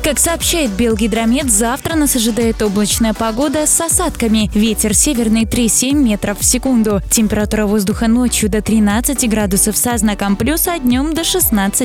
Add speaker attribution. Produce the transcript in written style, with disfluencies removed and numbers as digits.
Speaker 1: Как сообщает Белгидромет, завтра нас ожидает облачная погода с осадками. Ветер северный 3,7 метров в секунду. Температура воздуха ночью до 13 градусов со знаком плюса, а днем до 16.